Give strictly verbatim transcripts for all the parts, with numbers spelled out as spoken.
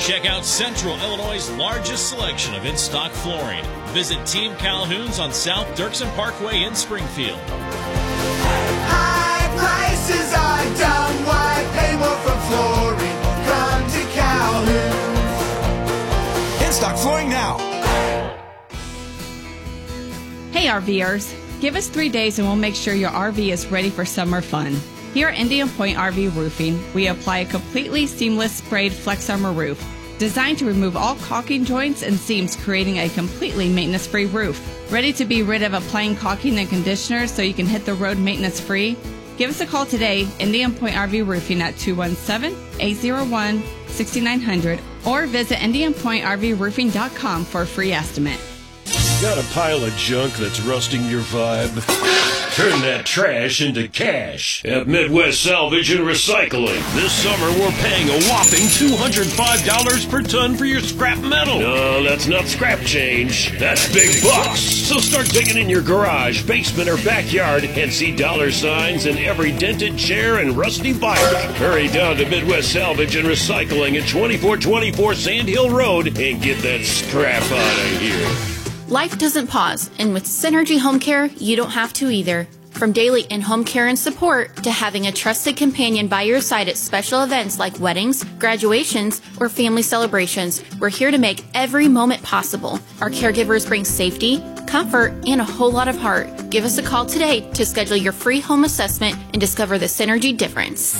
Check out Central Illinois' largest selection of in-stock flooring. Visit Team Calhoun's on South Dirksen Parkway in Springfield. High prices are dumb. Why pay more for flooring? Come to Calhoun's. In-stock flooring now. Hey RVers, give us three days and we'll make sure your R V is ready for summer fun. Here at Indian Point R V Roofing, we apply a completely seamless sprayed Flex Armor roof, designed to remove all caulking joints and seams, creating a completely maintenance-free roof. Ready to be rid of applying caulking and conditioner so you can hit the road maintenance-free? Give us a call today, Indian Point R V Roofing at two one seven, eight zero one, six nine zero zero, or visit indian point r v roofing dot com for a free estimate. Got a pile of junk that's rusting your vibe? Turn that trash into cash at Midwest Salvage and Recycling. This summer, we're paying a whopping two hundred five dollars per ton for your scrap metal. No, that's not scrap change. That's big bucks. So start digging in your garage, basement, or backyard and see dollar signs in every dented chair and rusty bike. Hurry down to Midwest Salvage and Recycling at twenty-four twenty-four Sand Hill Road and get that scrap out of here. Life doesn't pause, and with Synergy Home Care, you don't have to either. From daily in-home care and support to having a trusted companion by your side at special events like weddings, graduations, or family celebrations, we're here to make every moment possible. Our caregivers bring safety, comfort, and a whole lot of heart. Give us a call today to schedule your free home assessment and discover the Synergy difference.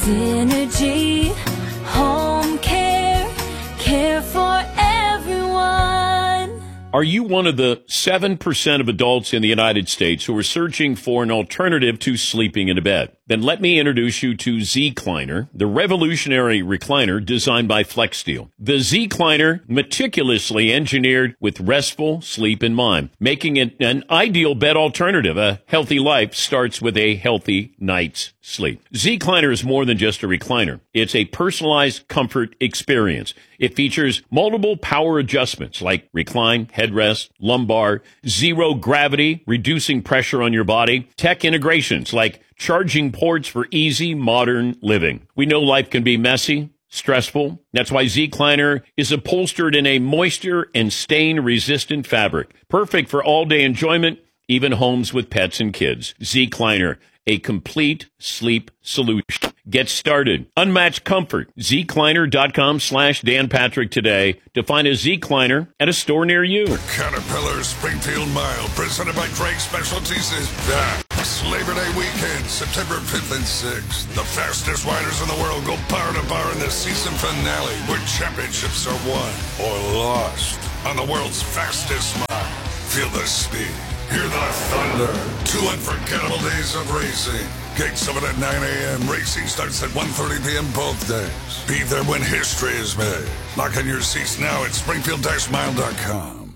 Synergy Home Care, care for everyone. Are you one of the seven percent of adults in the United States who are searching for an alternative to sleeping in a bed? Then let me introduce you to Z-Cliner, the revolutionary recliner designed by FlexSteel. The Z-Cliner, meticulously engineered with restful sleep in mind, making it an ideal bed alternative. A healthy life starts with a healthy night's sleep. Z-Cliner is more than just a recliner. It's a personalized comfort experience. It features multiple power adjustments like recline, headrest, lumbar, zero gravity, reducing pressure on your body, tech integrations like charging ports for easy modern living. We know life can be messy, stressful. That's why Z-Cliner is upholstered in a moisture and stain-resistant fabric. Perfect for all-day enjoyment, even homes with pets and kids. Z-Cliner, a complete sleep solution. Get started. Unmatched comfort. Z-Cliner.com slash Dan Patrick today to find a Z-Cliner at a store near you. The Caterpillar Springfield Mile, presented by Craig Specialties, is back. Labor Day weekend, September fifth and sixth. The fastest riders in the world go bar to bar in the season finale, where championships are won or lost on the world's fastest mile. Feel the speed. Hear the thunder. Two unforgettable days of racing. Gates open at nine a.m. Racing starts at one thirty p.m. both days. Be there when history is made. Lock in your seats now at springfield dash mile dot com.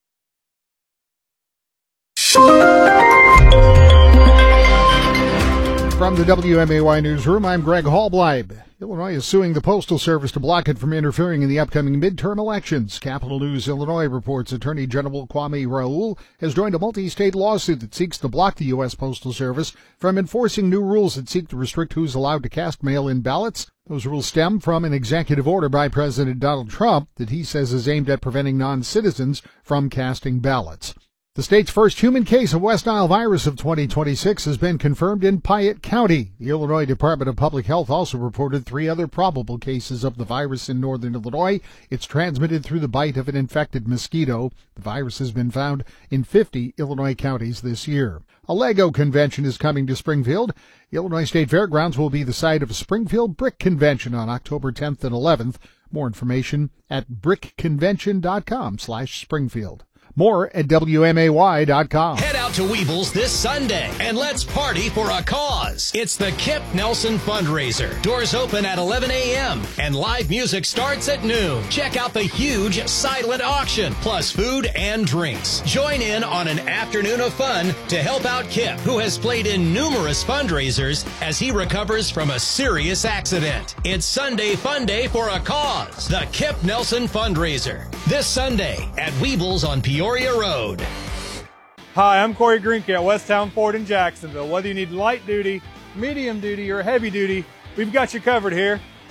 From the W M A Y Newsroom, I'm Greg Hallbleib. Illinois is suing the Postal Service to block it from interfering in the upcoming midterm elections. Capital News Illinois reports Attorney General Kwame Raoul has joined a multi-state lawsuit that seeks to block the U S. Postal Service from enforcing new rules that seek to restrict who's allowed to cast mail-in ballots. Those rules stem from an executive order by President Donald Trump that he says is aimed at preventing non-citizens from casting ballots. The state's first human case of West Nile virus of twenty twenty-six has been confirmed in Piatt County. The Illinois Department of Public Health also reported three other probable cases of the virus in northern Illinois. It's transmitted through the bite of an infected mosquito. The virus has been found in fifty Illinois counties this year. A Lego convention is coming to Springfield. The Illinois State Fairgrounds will be the site of a Springfield Brick Convention on October tenth and eleventh. More information at brick convention dot com slash Springfield. More at W M A Y dot com. Head out to Weebles this Sunday and let's party for a cause. It's the Kip Nelson Fundraiser. Doors open at eleven a.m. and live music starts at noon. Check out the huge silent auction, plus food and drinks. Join in on an afternoon of fun to help out Kip, who has played in numerous fundraisers as he recovers from a serious accident. It's Sunday Fun Day for a cause. The Kip Nelson Fundraiser. This Sunday at Weebles on Peoria Road. Hi, I'm Corey Greenke at Westtown Ford in Jacksonville. Whether you need light duty, medium duty, or heavy duty, we've got you covered here.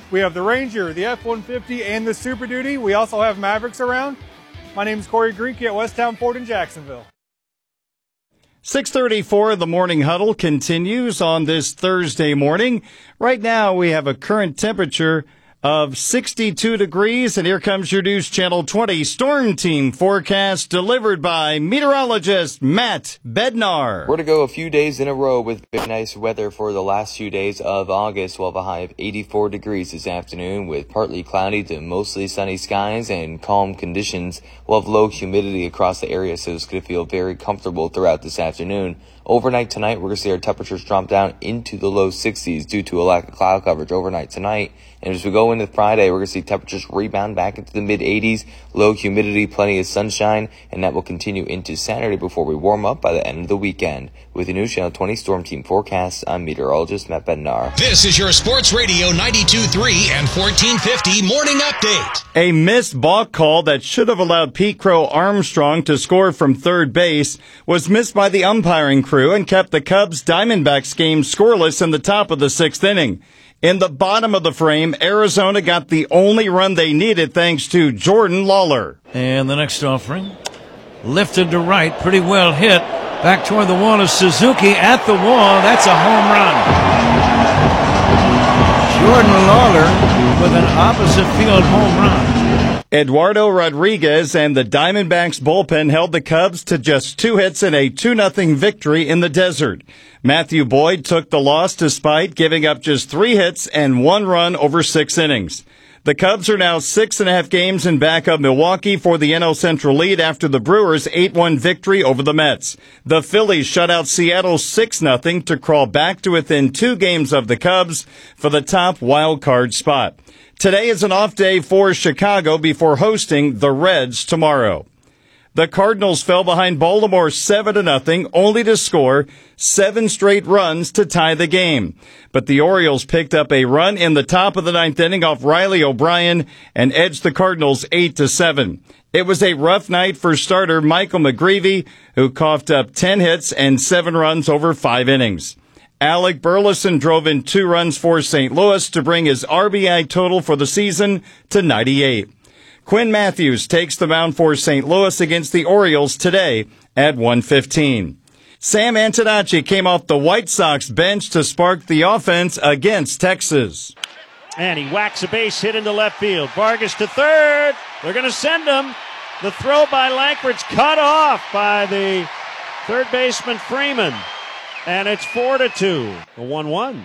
We have the Ranger, the F one fifty, and the Super Duty. We also have Mavericks around. My name is Corey Greenke at Westtown Ford in Jacksonville. six thirty-four, the Morning Huddle continues on this Thursday morning. Right now, we have a current temperature of sixty-two degrees, and here comes your News Channel twenty Storm Team forecast delivered by meteorologist Matt Bednar. We're to go a few days in a row with big nice weather for the last few days of August. We'll have a high of eighty-four degrees this afternoon with partly cloudy to mostly sunny skies and calm conditions. We'll have low humidity across the area, so it's going to feel very comfortable throughout this afternoon. Overnight tonight, we're going to see our temperatures drop down into the low sixties due to a lack of cloud coverage overnight tonight. And as we go into Friday, we're going to see temperatures rebound back into the mid eighties, low humidity, plenty of sunshine, and that will continue into Saturday before we warm up by the end of the weekend. With the News Channel twenty Storm Team forecast, I'm meteorologist Matt Bednar. This is your Sports Radio ninety-two point three and fourteen fifty Morning Update. A missed balk call that should have allowed Pete Crow Armstrong to score from third base was missed by the umpiring crew and kept the Cubs Diamondbacks game scoreless in the top of the sixth inning. In the bottom of the frame, Arizona got the only run they needed thanks to Jordan Lawler. And the next offering, lifted to right, pretty well hit. Back toward the wall is Suzuki at the wall. That's a home run. Jordan Lawler with an opposite field home run. Eduardo Rodriguez and the Diamondbacks bullpen held the Cubs to just two hits and a two nothing victory in the desert. Matthew Boyd took the loss despite giving up just three hits and one run over six innings. The Cubs are now six and a half games in back of Milwaukee for the N L Central lead after the Brewers' eight one victory over the Mets. The Phillies shut out Seattle six nothing to crawl back to within two games of the Cubs for the top wild card spot. Today is an off day for Chicago before hosting the Reds tomorrow. The Cardinals fell behind Baltimore seven to nothing, only to score seven straight runs to tie the game. But the Orioles picked up a run in the top of the ninth inning off Riley O'Brien and edged the Cardinals eight to seven. It was a rough night for starter Michael McGreevy, who coughed up ten hits and seven runs over five innings. Alec Burleson drove in two runs for Saint Louis to bring his R B I total for the season to ninety-eight. Quinn Matthews takes the mound for Saint Louis against the Orioles today at one fifteen. Sam Antonacci came off the White Sox bench to spark the offense against Texas. And he whacks a base hit into left field. Vargas to third. They're going to send him. The throw by Langford's cut off by the third baseman Freeman. And it's four to two. A one one.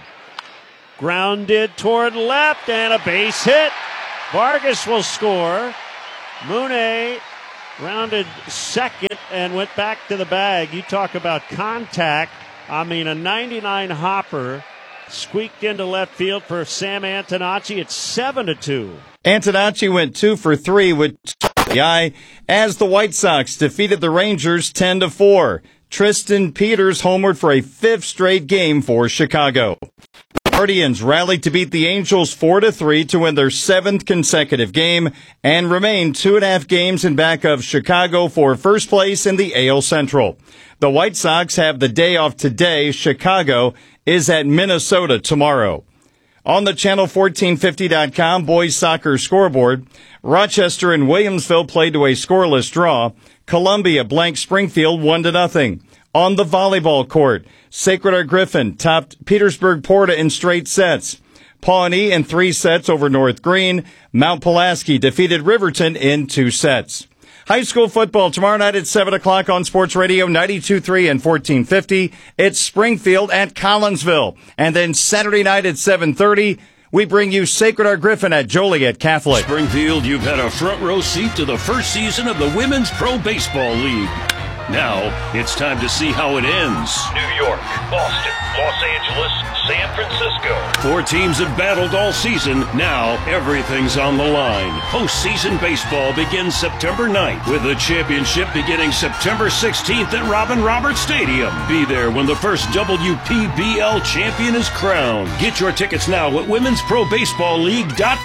Grounded toward left and a base hit. Vargas will score. Mooney rounded second and went back to the bag. You talk about contact. I mean, a ninety-nine hopper squeaked into left field for Sam Antonacci. It's seven to two. Antonacci went two for three with the eye as the White Sox defeated the Rangers ten to four. Tristan Peters homered for a fifth straight game for Chicago. Guardians rallied to beat the Angels four to three to win their seventh consecutive game and remain two and a half games in back of Chicago for first place in the A L Central. The White Sox have the day off today. Chicago is at Minnesota tomorrow. On the channel fourteen fifty dot com boys soccer scoreboard, Rochester and Williamsville played to a scoreless draw. Columbia blanked Springfield one to nothing. On the volleyball court, Sacred Heart Griffin topped Petersburg Porta in straight sets. Pawnee in three sets over North Green. Mount Pulaski defeated Riverton in two sets. High school football tomorrow night at seven o'clock on Sports Radio ninety-two point three and fourteen fifty. It's Springfield at Collinsville. And then Saturday night at seven thirty, we bring you Sacred Heart Griffin at Joliet Catholic. Springfield, you've had a front row seat to the first season of the Women's Pro Baseball League. Now, it's time to see how it ends. New York, Boston, Los Angeles, San Francisco. Four teams have battled all season. Now, everything's on the line. Postseason baseball begins September ninth, with the championship beginning September sixteenth at Robin Roberts Stadium. Be there when the first W P B L champion is crowned. Get your tickets now at Women's Pro Baseball League dot com.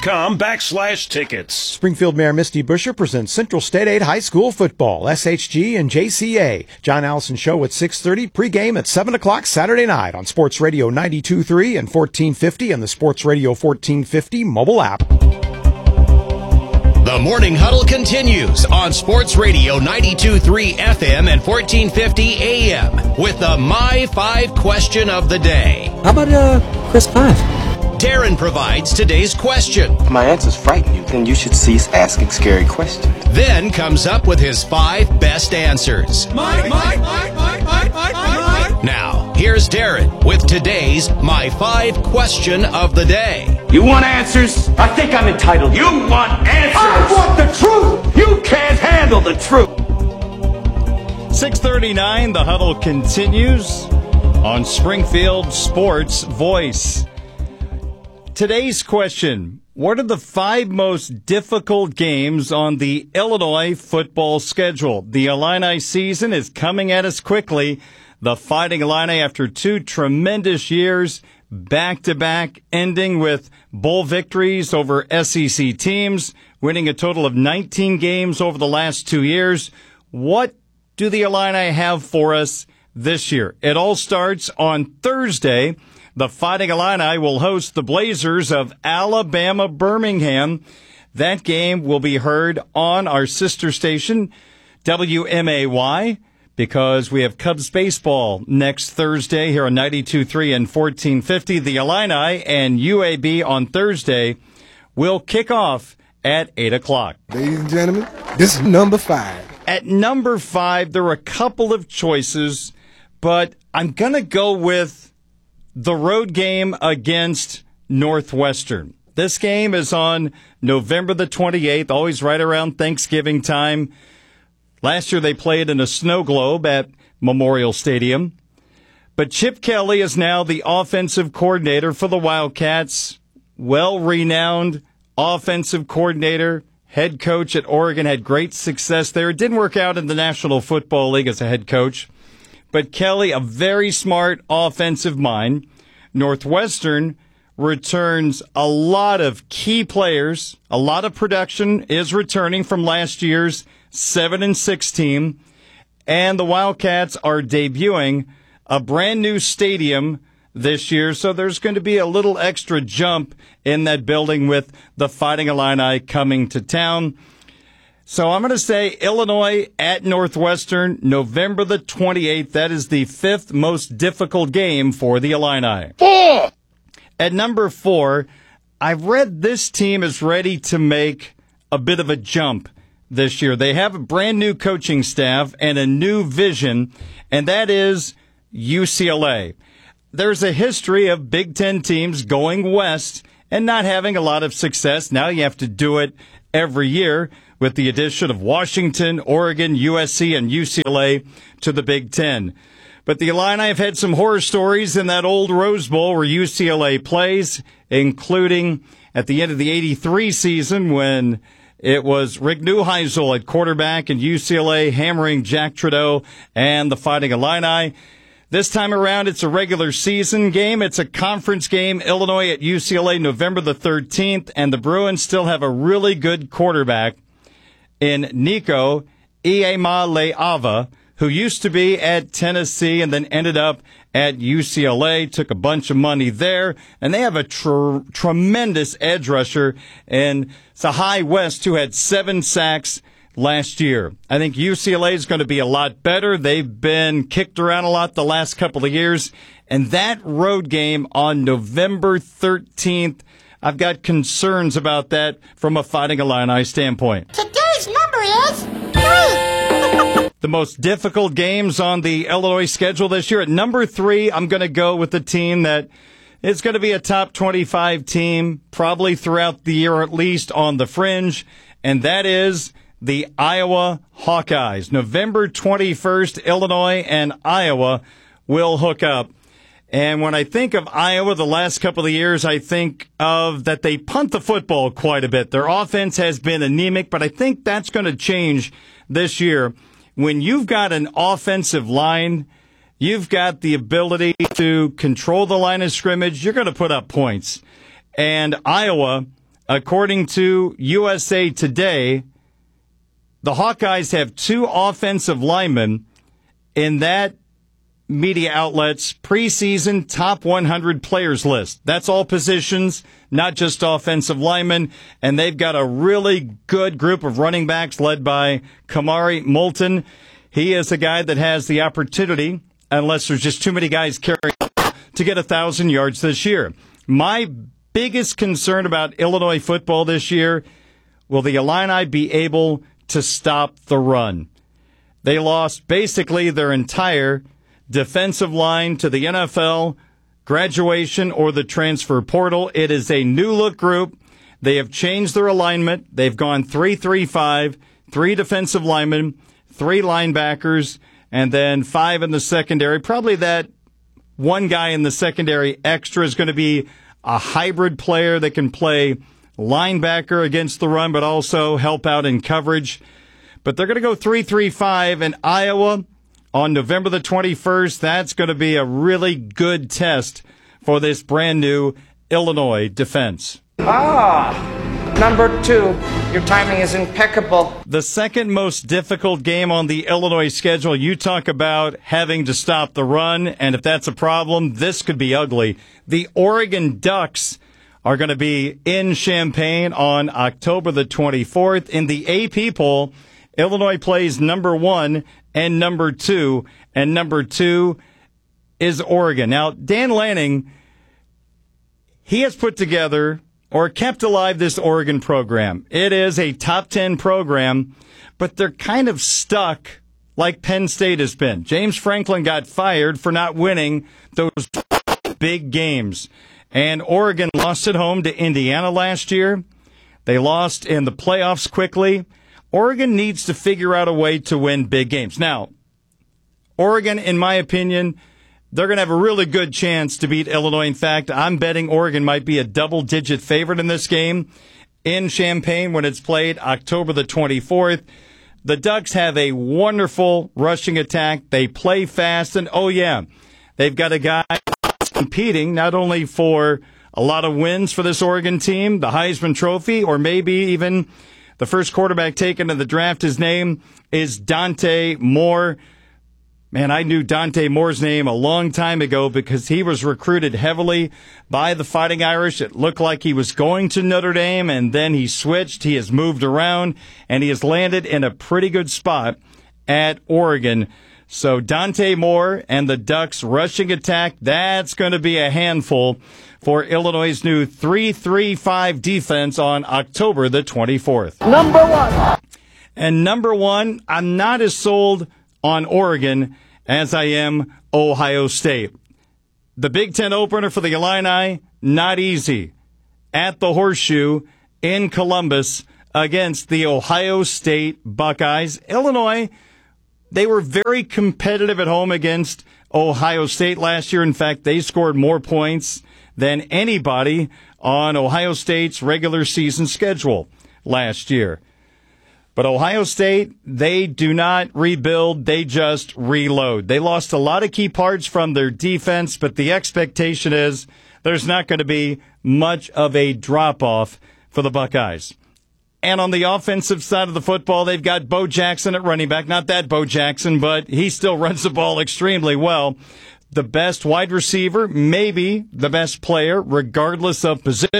com backslash tickets. Springfield Mayor Misty Buscher presents Central State Aid High School football, S H G and J C A. John Allison Show at six thirty, pregame at seven o'clock Saturday night on Sports Radio ninety-two point three and fourteen fifty and the Sports Radio fourteen fifty mobile app. The Morning Huddle continues on Sports Radio ninety-two point three F M and fourteen fifty A M with the My Five question of the day. How about uh, Chris Five? Darren provides today's question. If my answers frighten you, then you should cease asking scary questions. Then comes up with his five best answers. My, my, my, my, my, my, my. Now, here's Darren with today's My Five question of the day. You want answers? I think I'm entitled. You want answers? I want the truth! You can't handle the truth! six thirty-nine, the huddle continues on Springfield Sports Voice. Today's question, what are the five most difficult games on the Illinois football schedule? The Illini season is coming at us quickly. The Fighting Illini, after two tremendous years, back-to-back, ending with bowl victories over S E C teams, winning a total of nineteen games over the last two years. What do the Illini have for us this year? It all starts on Thursday. The Fighting Illini will host the Blazers of Alabama Birmingham. That game will be heard on our sister station, W M A Y, because we have Cubs baseball next Thursday here on ninety-two point three and fourteen fifty. The Illini and U A B on Thursday will kick off at eight o'clock. Ladies and gentlemen, this is number five. At number five, there are a couple of choices, but I'm going to go with the road game against Northwestern. This game is on November the twenty-eighth, always right around Thanksgiving time. Last year they played in a snow globe at Memorial Stadium. But Chip Kelly is now the offensive coordinator for the Wildcats. Well-renowned offensive coordinator, head coach at Oregon, had great success there. It didn't work out in the National Football League as a head coach. But Kelly, a very smart offensive mind. Northwestern returns a lot of key players. A lot of production is returning from last year's seven and six team. And the Wildcats are debuting a brand new stadium this year. So there's going to be a little extra jump in that building with the Fighting Illini coming to town. So I'm going to say Illinois at Northwestern, November the twenty-eighth. That is the fifth most difficult game for the Illini. Four! At number four, I've read this team is ready to make a bit of a jump this year. They have a brand new coaching staff and a new vision, and that is U C L A. There's a history of Big Ten teams going west and not having a lot of success. Now you have to do it every year, with the addition of Washington, Oregon, U S C, and U C L A to the Big Ten. But the Illini have had some horror stories in that old Rose Bowl where U C L A plays, including at the end of the eighty-three season when it was Rick Neuheisel at quarterback and U C L A hammering Jack Trudeau and the Fighting Illini. This time around, it's a regular season game. It's a conference game. Illinois at U C L A November the thirteenth, and the Bruins still have a really good quarterback in Nico Iamaleava, who used to be at Tennessee and then ended up at U C L A, took a bunch of money there, and they have a tr- tremendous edge rusher in Sahai West, who had seven sacks last year. I think U C L A is going to be a lot better. They've been kicked around a lot the last couple of years, and that road game on November thirteenth, I've got concerns about that from a Fighting Illini standpoint. Today's number is three. The most difficult games on the Illinois schedule this year. At number three, I'm going to go with the team that is going to be a top twenty-five team, probably throughout the year, or at least on the fringe, and that is the Iowa Hawkeyes. November twenty-first, Illinois and Iowa will hook up. And when I think of Iowa the last couple of years, I think of that they punt the football quite a bit. Their offense has been anemic, but I think that's going to change this year. When you've got an offensive line, you've got the ability to control the line of scrimmage, you're going to put up points. And Iowa, according to U S A Today, the Hawkeyes have two offensive linemen in that media outlet's preseason top one hundred players list. That's all positions, not just offensive linemen. And they've got a really good group of running backs led by Kamari Moulton. He is a guy that has the opportunity, unless there's just too many guys carrying, to get one thousand yards this year. My biggest concern about Illinois football this year, will the Illini be able to stop the run? They lost basically their entire defensive line to the N F L, graduation, or the transfer portal. It is a new-look group. They have changed their alignment. They've gone three three five, three defensive linemen, three linebackers, and then five in the secondary. Probably that one guy in the secondary extra is going to be a hybrid player that can play linebacker against the run, but also help out in coverage. But they're going to go three three five in Iowa on November the twenty-first. That's going to be a really good test for this brand new Illinois defense. Ah, number two. Your timing is impeccable. The second most difficult game on the Illinois schedule. You talk about having to stop the run, and if that's a problem, this could be ugly. The Oregon Ducks are going to be in Champaign on October the twenty-fourth. In the A P poll, Illinois plays number one and number two, and number two is Oregon. Now, Dan Lanning, he has put together or kept alive this Oregon program. It is a top ten program, but they're kind of stuck like Penn State has been. James Franklin got fired for not winning those big games. And Oregon lost at home to Indiana last year. They lost in the playoffs quickly. Oregon needs to figure out a way to win big games. Now, Oregon, in my opinion, they're going to have a really good chance to beat Illinois. In fact, I'm betting Oregon might be a double-digit favorite in this game in Champaign when it's played October the twenty-fourth. The Ducks have a wonderful rushing attack. They play fast, and oh yeah, they've got a guy competing not only for a lot of wins for this Oregon team, the Heisman Trophy, or maybe even the first quarterback taken in the draft. His name is Dante Moore. Man, I knew Dante Moore's name a long time ago because he was recruited heavily by the Fighting Irish. It looked like he was going to Notre Dame, and then he switched. He has moved around, and he has landed in a pretty good spot at Oregon. So Dante Moore and the Ducks rushing attack, that's going to be a handful for Illinois' new three three five defense on October the twenty-fourth. Number one. And number one, I'm not as sold on Oregon as I am Ohio State. The Big Ten opener for the Illini, not easy. At the Horseshoe in Columbus against the Ohio State Buckeyes. Illinois, they were very competitive at home against Ohio State last year. In fact, they scored more points than anybody on Ohio State's regular season schedule last year. But Ohio State, they do not rebuild, they just reload. They lost a lot of key parts from their defense, but the expectation is there's not going to be much of a drop-off for the Buckeyes. And on the offensive side of the football, they've got Bo Jackson at running back. Not that Bo Jackson, but he still runs the ball extremely well. The best wide receiver, maybe the best player, regardless of position.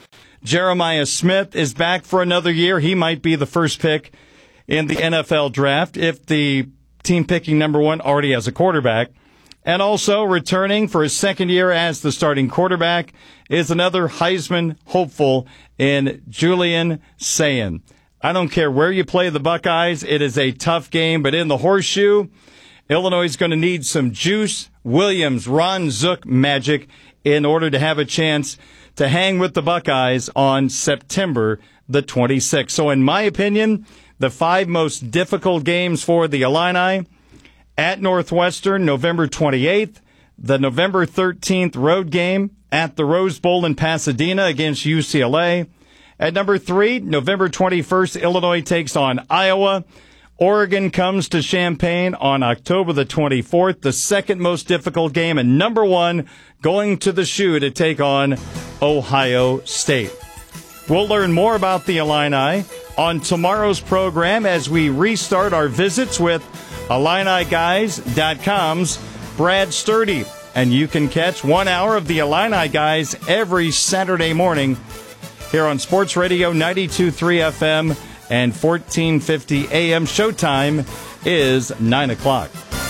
Jeremiah Smith is back for another year. He might be the first pick in the N F L draft if the team picking number one already has a quarterback. And also returning for his second year as the starting quarterback is another Heisman hopeful in Julian Sayin. I don't care where you play the Buckeyes. It is a tough game, but in the Horseshoe, Illinois is going to need some Juice Williams, Ron Zook magic in order to have a chance to hang with the Buckeyes on September the twenty-sixth. So in my opinion, the five most difficult games for the Illini: at Northwestern, November twenty-eighth, the November thirteenth road game at the Rose Bowl in Pasadena against U C L A. At number three, November twenty-first, Illinois takes on Iowa. Oregon comes to Champaign on October the twenty-fourth, the second most difficult game, and number one, going to the Shoe to take on Ohio State. We'll learn more about the Illini on tomorrow's program as we restart our visits with Illini Guys dot com's Brad Sturdy. And you can catch one hour of the Illini Guys every Saturday morning here on Sports Radio ninety-two point three F M and fourteen fifty A M. Showtime is nine o'clock.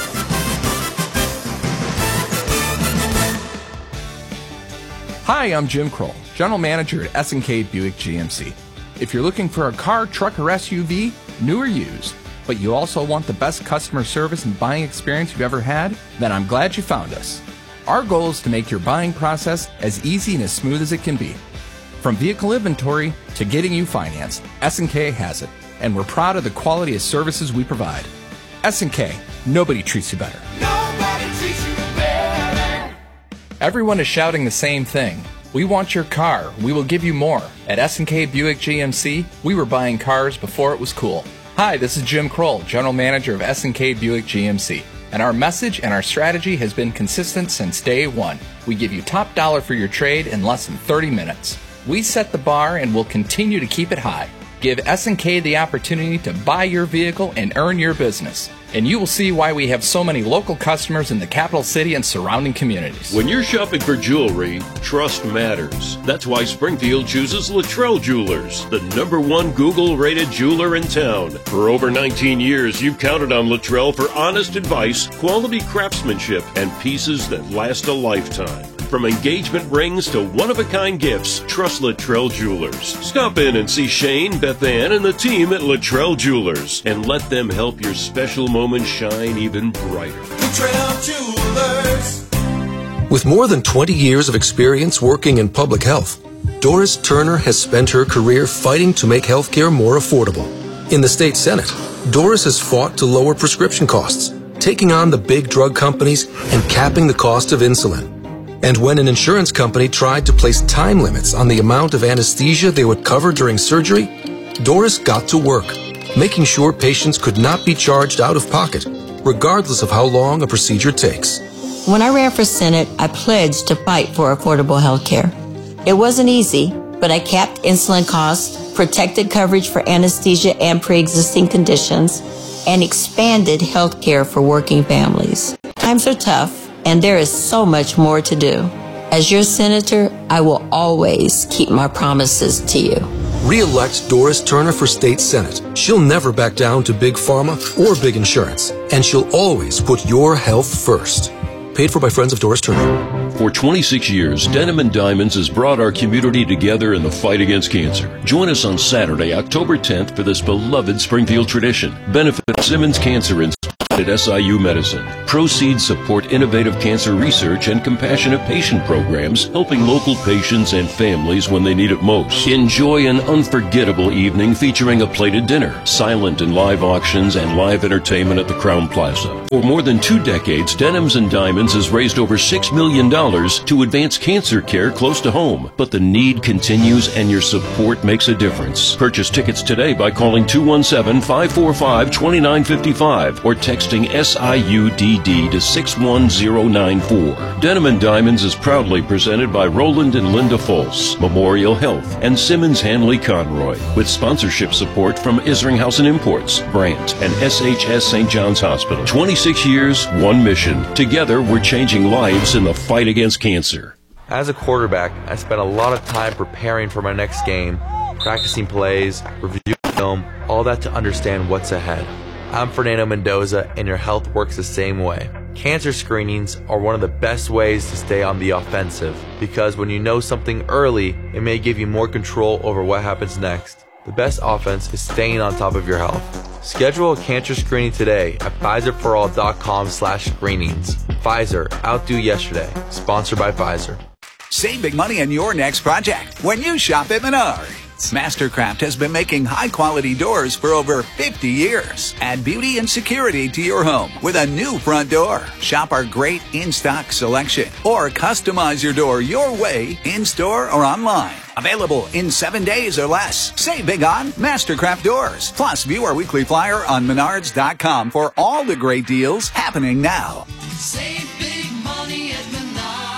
Hi, I'm Jim Kroll, General Manager at S and K Buick G M C. If you're looking for a car, truck, or S U V, new or used, but you also want the best customer service and buying experience you've ever had, then I'm glad you found us. Our goal is to make your buying process as easy and as smooth as it can be. From vehicle inventory to getting you financed, S and K has it, and we're proud of the quality of services we provide. S and K, nobody treats you better. Nobody treats you better. Everyone is shouting the same thing. We want your car. We will give you more. At S and K Buick G M C, we were buying cars before it was cool. Hi, this is Jim Kroll, General Manager of S and K Buick G M C. And our message and our strategy has been consistent since day one. We give you top dollar for your trade in less than thirty minutes. We set the bar and will continue to keep it high. Give S and K the opportunity to buy your vehicle and earn your business. And you will see why we have so many local customers in the capital city and surrounding communities. When you're shopping for jewelry, trust matters. That's why Springfield chooses Luttrell Jewelers, the number one Google-rated jeweler in town. For over nineteen years, you've counted on Luttrell for honest advice, quality craftsmanship, and pieces that last a lifetime. From engagement rings to one-of-a-kind gifts, trust Luttrell Jewelers. Stop in and see Shane, Beth Ann, and the team at Luttrell Jewelers, and let them help your special moments shine even brighter. Luttrell Jewelers. With more than twenty years of experience working in public health, Doris Turner has spent her career fighting to make healthcare more affordable. In the state Senate, Doris has fought to lower prescription costs, taking on the big drug companies and capping the cost of insulin. And when an insurance company tried to place time limits on the amount of anesthesia they would cover during surgery, Doris got to work, making sure patients could not be charged out of pocket, regardless of how long a procedure takes. When I ran for Senate, I pledged to fight for affordable health care. It wasn't easy, but I capped insulin costs, protected coverage for anesthesia and pre-existing conditions, and expanded health care for working families. Times are tough, and there is so much more to do. As your senator, I will always keep my promises to you. Re-elect Doris Turner for state senate. She'll never back down to big pharma or big insurance, and she'll always put your health first. Paid for by Friends of Doris Turner. For twenty-six years, Denim and Diamonds has brought our community together in the fight against cancer. Join us on Saturday, October tenth for this beloved Springfield tradition. Benefit Simmons Cancer Institute at S I U Medicine. Proceeds support innovative cancer research and compassionate patient programs, helping local patients and families when they need it most. Enjoy an unforgettable evening featuring a plated dinner, silent and live auctions, and live entertainment at the Crown Plaza. For more than two decades, Denims and Diamonds has raised over six million dollars to advance cancer care close to home. But the need continues and your support makes a difference. Purchase tickets today by calling two one seven, five four five, two nine five five or texting S I U D D to six one zero nine four. Denim and Diamonds is proudly presented by Roland and Linda Folse, Memorial Health, and Simmons Hanley Conroy, with sponsorship support from Isringhausen Imports, Brandt, and S H S Saint John's Hospital. twenty-six years, one mission. Together, we're changing lives in the fight against cancer. As a quarterback, I spent a lot of time preparing for my next game, practicing plays, reviewing film, all that to understand what's ahead. I'm Fernando Mendoza, and your health works the same way. Cancer screenings are one of the best ways to stay on the offensive, because when you know something early, it may give you more control over what happens next. The best offense is staying on top of your health. Schedule a cancer screening today at Pfizer for all dot com slash screenings. Pfizer, outdo yesterday. Sponsored by Pfizer. Save big money on your next project when you shop at Menards. Mastercraft has been making high-quality doors for over fifty years. Add beauty and security to your home with a new front door. Shop our great in-stock selection or customize your door your way in-store or online. Available in seven days or less. Save big on Mastercraft doors. Plus, view our weekly flyer on Menards dot com for all the great deals happening now. Save big money at Menards.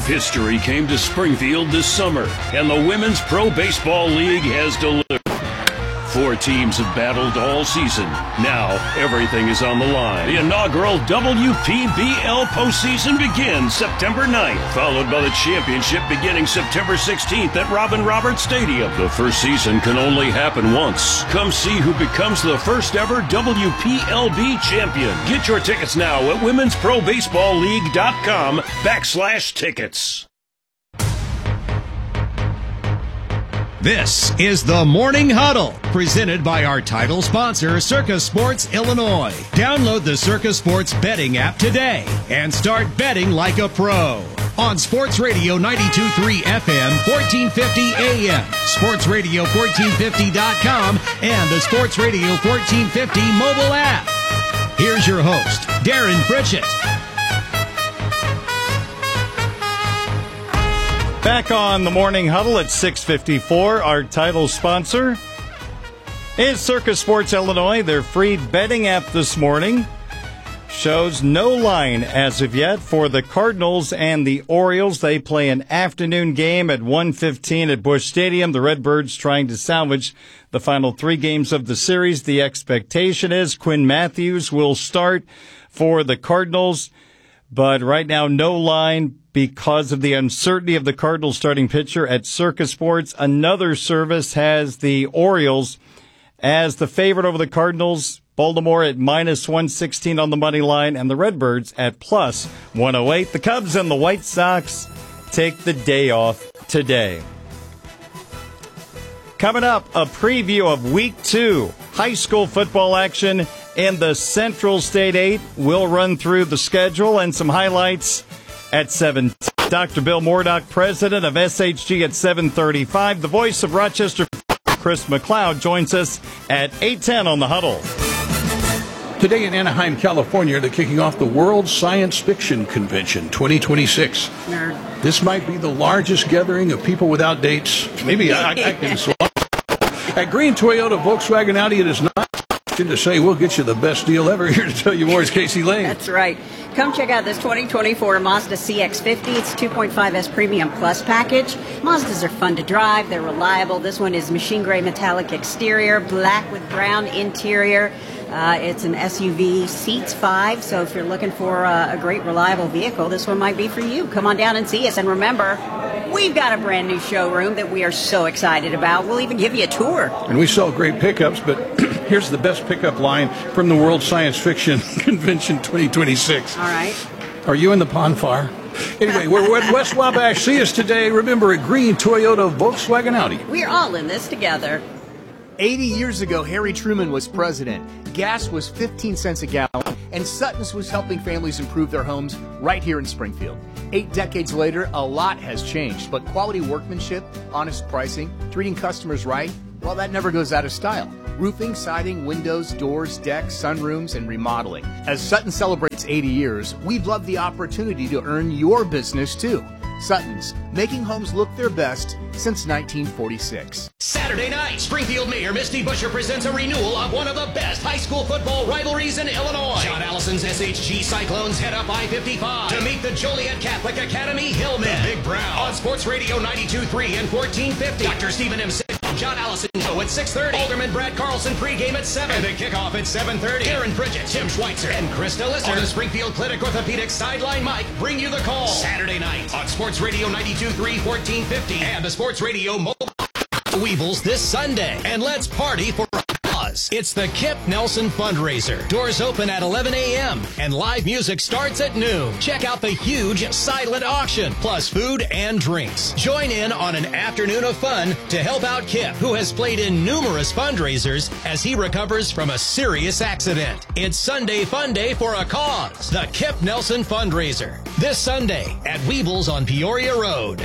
History came to Springfield this summer, and the Women's Pro Baseball League has delivered. Four teams have battled all season. Now, everything is on the line. The inaugural W P B L postseason begins September ninth, followed by the championship beginning September sixteenth at Robin Roberts Stadium. The first season can only happen once. Come see who becomes the first ever W P L B champion. Get your tickets now at women's pro baseball league dot com backslash tickets. This is the Morning Huddle, presented by our title sponsor, Circa Sports Illinois. Download the Circa Sports betting app today and start betting like a pro. On Sports Radio ninety-two point three F M, fourteen fifty A M, sports radio fourteen fifty dot com, and the Sports Radio fourteen fifty mobile app. Here's your host, Darren Pritchett. Back on the Morning Huddle at six fifty-four. Our title sponsor is Circa Sports Illinois. Their free betting app this morning shows no line as of yet for the Cardinals and the Orioles. They play an afternoon game at one fifteen at Busch Stadium. The Redbirds trying to salvage the final three games of the series. The expectation is Quinn Matthews will start for the Cardinals, but right now no line because of the uncertainty of the Cardinals starting pitcher at Circa Sports. Another service has the Orioles as the favorite over the Cardinals. Baltimore at minus one sixteen on the money line, and the Redbirds at plus one oh eight. The Cubs and the White Sox take the day off today. Coming up, a preview of week two high school football action in the Central State eight. We'll run through the schedule and some highlights at seven. Doctor Bill Mordock, president of S H G, at seven thirty-five. The voice of Rochester, Chris McLeod, joins us at eight ten on the Huddle. Today in Anaheim, California, they're kicking off the World Science Fiction Convention twenty twenty-six. Nerd. This might be the largest gathering of people without dates. Maybe I, I can swap. At Green Toyota, Volkswagen, Audi, it is not to say we'll get you the best deal ever. Here to tell you more is Casey Lane. That's right. Come check out this twenty twenty-four Mazda C X fifty. It's two point five S Premium Plus package. Mazdas are fun to drive. They're reliable. This one is machine gray metallic exterior, black with brown interior. Uh, it's an S U V, seats five, so if you're looking for uh, a great, reliable vehicle, this one might be for you. Come on down and see us. And remember, we've got a brand new showroom that we are so excited about. We'll even give you a tour. And we sell great pickups, but here's the best pickup line from the World Science Fiction Convention twenty twenty-six. All right. Are you in the pond fire? Anyway, we're at West Wabash. See us today. Remember, at Green Toyota, Volkswagen, Audi. We're all in this together. eighty years ago, Harry Truman was president. Gas was fifteen cents a gallon, and Sutton's was helping families improve their homes right here in Springfield. Eight decades later, a lot has changed, but quality workmanship, honest pricing, treating customers right, well, that never goes out of style. Roofing, siding, windows, doors, decks, sunrooms, and remodeling. As Sutton celebrates eighty years, we'd love the opportunity to earn your business too. Sutton's, making homes look their best since nineteen forty-six. Saturday night, Springfield Mayor Misty Buscher presents a renewal of one of the best high school football rivalries in Illinois. John Allison's S H G Cyclones head up I fifty-five to meet the Joliet Catholic Academy Hillmen. The Big Brown on Sports Radio ninety-two point three and fourteen fifty. Doctor Stephen M. John Allison show at six thirty. Alderman Brad Carlson pregame at seven. And the kickoff at seven thirty. Aaron Pritchett, Tim Schweitzer, and Krista Lister on the Springfield Clinic Orthopedic Sideline Mic bring you the call. Saturday night on Sports Radio ninety-two point three, fourteen fifty, and the Sports Radio mobile. Weebles this Sunday, and let's party for a cause. It's the Kip Nelson Fundraiser. Doors open at eleven a m and live music starts at noon. Check out the huge silent auction, plus food and drinks. Join in on an afternoon of fun to help out Kip, who has played in numerous fundraisers as he recovers from a serious accident. It's Sunday Fun Day for a cause. The Kip Nelson Fundraiser. This Sunday at Weebles on Peoria Road.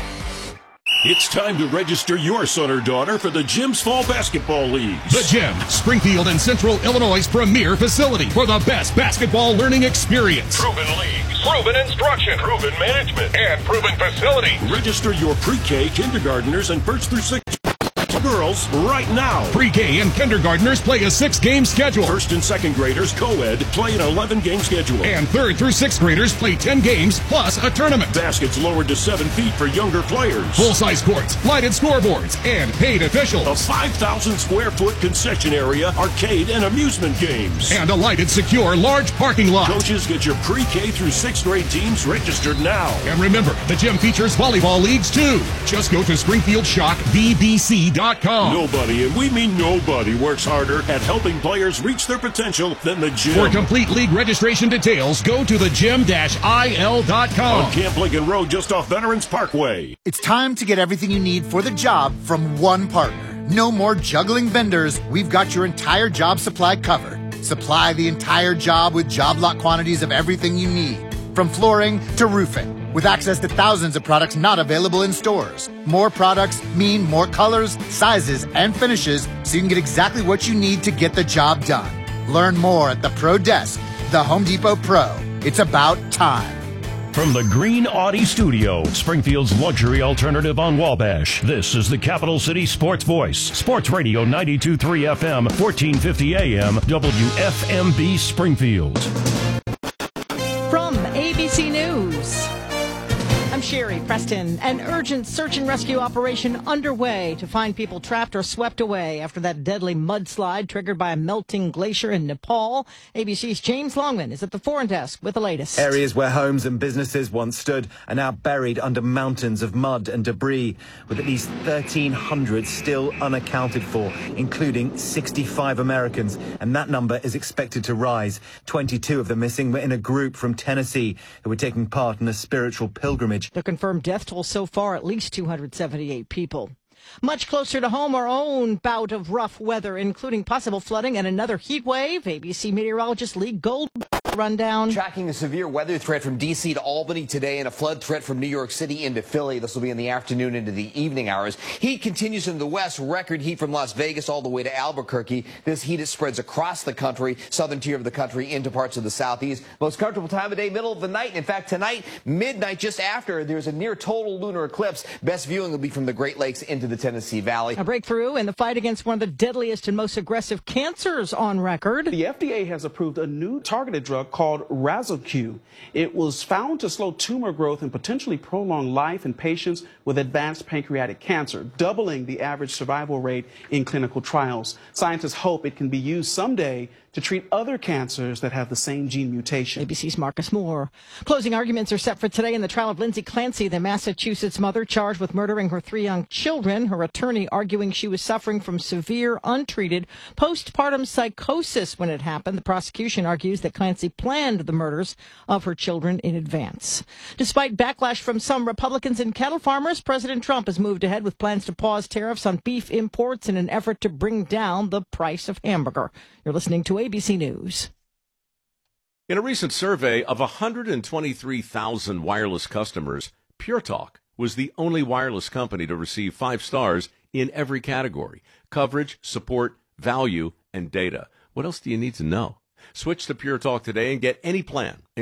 It's time to register your son or daughter for the Gym's Fall Basketball Leagues. The Gym, Springfield and Central Illinois' premier facility for the best basketball learning experience. Proven leagues, proven instruction, proven management, and proven facility. Register your pre-K, kindergartners, and first through sixth girls right now. Pre-K and kindergartners play a six-game schedule. First and second graders, co-ed, play an eleven-game schedule. And third through sixth graders play ten games plus a tournament. Baskets lowered to seven feet for younger players. Full-size courts, lighted scoreboards, and paid officials. A five thousand square foot concession area, arcade, and amusement games. And a lighted, secure, large parking lot. Coaches, get your pre-K through sixth grade teams registered now. And remember, the gym features volleyball leagues too. Just go to Springfield Shock V B C dot com. Nobody, and we mean nobody, works harder at helping players reach their potential than the gym. For complete league registration details, go to the gym dash I L dot com. On Camp Lincoln Road, just off Veterans Parkway. It's time to get everything you need for the job from one partner. No more juggling vendors. We've got your entire job supply covered. Supply the entire job with job lot quantities of everything you need, from flooring to roofing, with access to thousands of products not available in stores. More products mean more colors, sizes, and finishes, so you can get exactly what you need to get the job done. Learn more at the Pro Desk, the Home Depot Pro. It's about time. From the Green Audi Studio, Springfield's luxury alternative on Wabash, this is the Capital City Sports Voice. Sports Radio ninety-two point three F M, fourteen fifty A M, W F M B Springfield. From A B C News, I'm Sherry Preston. An urgent search and rescue operation underway to find people trapped or swept away after that deadly mudslide triggered by a melting glacier in Nepal. A B C's James Longman is at the foreign desk with the latest. Areas where homes and businesses once stood are now buried under mountains of mud and debris, with at least thirteen hundred still unaccounted for, including sixty-five Americans, and that number is expected to rise. twenty-two of the missing were in a group from Tennessee who were taking part in a spiritual pilgrimage. The confirmed death toll so far, at least two hundred seventy-eight people. Much closer to home, our own bout of rough weather, including possible flooding and another heat wave. A B C meteorologist Lee Gold rundown. Tracking a severe weather threat from D C to Albany today and a flood threat from New York City into Philly. This will be in the afternoon into the evening hours. Heat continues in the west. Record heat from Las Vegas all the way to Albuquerque. This heat it spreads across the country, southern tier of the country into parts of the southeast. Most comfortable time of day, middle of the night. In fact, tonight, midnight, just after, there's a near total lunar eclipse. Best viewing will be from the Great Lakes into the Tennessee Valley. A breakthrough in the fight against one of the deadliest and most aggressive cancers on record. The F D A has approved a new targeted drug called Razorque. It was found to slow tumor growth and potentially prolong life in patients with advanced pancreatic cancer, doubling the average survival rate in clinical trials. Scientists hope it can be used someday to treat other cancers that have the same gene mutation. A B C's Marcus Moore. Closing arguments are set for today in the trial of Lindsay Clancy, the Massachusetts mother charged with murdering her three young children. Her attorney arguing she was suffering from severe, untreated postpartum psychosis when it happened. The prosecution argues that Clancy planned the murders of her children in advance. Despite backlash from some Republicans and cattle farmers, President Trump has moved ahead with plans to pause tariffs on beef imports in an effort to bring down the price of hamburger. You're listening to A B C News. In a recent survey of one hundred twenty-three thousand wireless customers, Pure Talk was the only wireless company to receive five stars in every category: coverage, support, value, and data. What else do you need to know? Switch to Pure Talk today and get any plan,